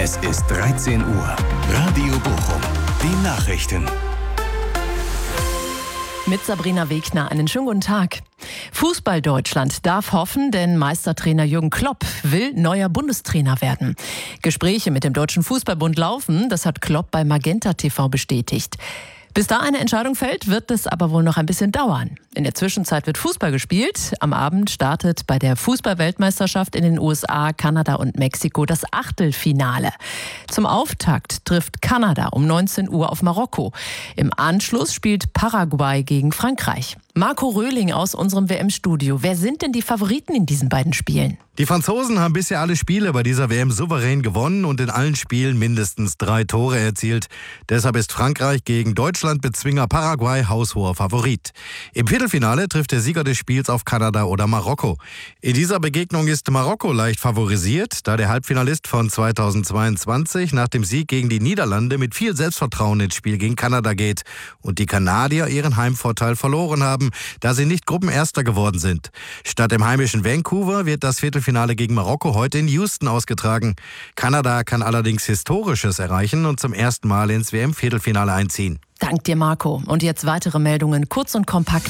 Es ist 13 Uhr. Radio Bochum. Die Nachrichten. Mit Sabrina Wegner einen schönen guten Tag. Fußball-Deutschland darf hoffen, denn Meistertrainer Jürgen Klopp will neuer Bundestrainer werden. Gespräche mit dem Deutschen Fußballbund laufen, das hat Klopp bei Magenta TV bestätigt. Bis da eine Entscheidung fällt, wird es aber wohl noch ein bisschen dauern. In der Zwischenzeit wird Fußball gespielt. Am Abend startet bei der Fußball-Weltmeisterschaft in den USA, Kanada und Mexiko das Achtelfinale. Zum Auftakt trifft Kanada um 19 Uhr auf Marokko. Im Anschluss spielt Paraguay gegen Frankreich. Marco Röhling aus unserem WM-Studio. Wer sind denn die Favoriten in diesen beiden Spielen? Die Franzosen haben bisher alle Spiele bei dieser WM souverän gewonnen und in allen Spielen mindestens 3 Tore erzielt. Deshalb ist Frankreich gegen Deutschland-Bezwinger Paraguay haushoher Favorit. Im Viertelfinale trifft der Sieger des Spiels auf Kanada oder Marokko. In dieser Begegnung ist Marokko leicht favorisiert, da der Halbfinalist von 2022 nach dem Sieg gegen die Niederlande mit viel Selbstvertrauen ins Spiel gegen Kanada geht und die Kanadier ihren Heimvorteil verloren haben, da sie nicht Gruppenerster geworden sind. Statt im heimischen Vancouver wird das Viertelfinale gegen Marokko heute in Houston ausgetragen. Kanada kann allerdings Historisches erreichen und zum ersten Mal ins WM-Viertelfinale einziehen. Dank dir, Marco. Und jetzt weitere Meldungen, kurz und kompakt.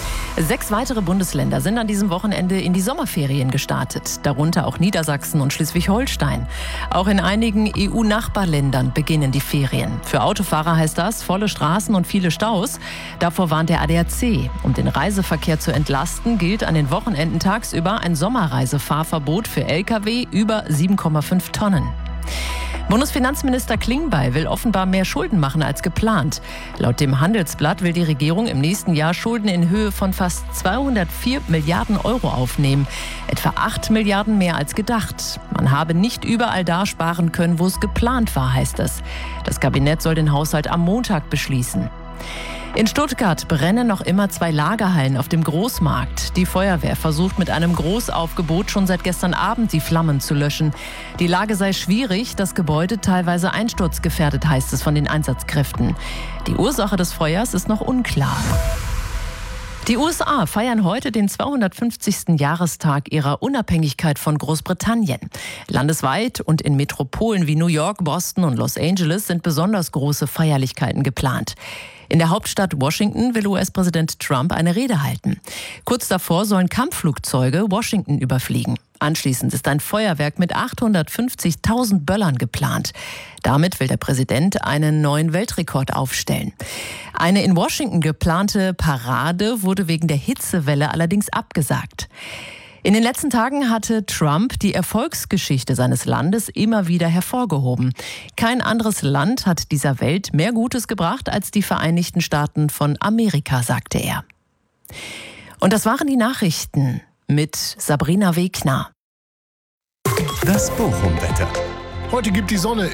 6 weitere Bundesländer sind an diesem Wochenende in die Sommerferien gestartet, darunter auch Niedersachsen und Schleswig-Holstein. Auch in einigen EU-Nachbarländern beginnen die Ferien. Für Autofahrer heißt das volle Straßen und viele Staus. Davor warnt der ADAC. Um den Reiseverkehr zu entlasten, gilt an den Wochenenden tagsüber ein Sommerreisefahrverbot für Lkw über 7,5 Tonnen. Bundesfinanzminister Klingbeil will offenbar mehr Schulden machen als geplant. Laut dem Handelsblatt will die Regierung im nächsten Jahr Schulden in Höhe von fast 204 Milliarden Euro aufnehmen. Etwa 8 Milliarden mehr als gedacht. Man habe nicht überall da sparen können, wo es geplant war, heißt es. Das Kabinett soll den Haushalt am Montag beschließen. In Stuttgart brennen noch immer 2 Lagerhallen auf dem Großmarkt. Die Feuerwehr versucht mit einem Großaufgebot schon seit gestern Abend die Flammen zu löschen. Die Lage sei schwierig, das Gebäude teilweise einsturzgefährdet, heißt es von den Einsatzkräften. Die Ursache des Feuers ist noch unklar. Die USA feiern heute den 250. Jahrestag ihrer Unabhängigkeit von Großbritannien. Landesweit und in Metropolen wie New York, Boston und Los Angeles sind besonders große Feierlichkeiten geplant. In der Hauptstadt Washington will US-Präsident Trump eine Rede halten. Kurz davor sollen Kampfflugzeuge Washington überfliegen. Anschließend ist ein Feuerwerk mit 850.000 Böllern geplant. Damit will der Präsident einen neuen Weltrekord aufstellen. Eine in Washington geplante Parade wurde wegen der Hitzewelle allerdings abgesagt. In den letzten Tagen hatte Trump die Erfolgsgeschichte seines Landes immer wieder hervorgehoben. Kein anderes Land hat dieser Welt mehr Gutes gebracht als die Vereinigten Staaten von Amerika, sagte er. Und das waren die Nachrichten mit Sabrina Wegner. Das Bochum-Wetter. Heute gibt die Sonne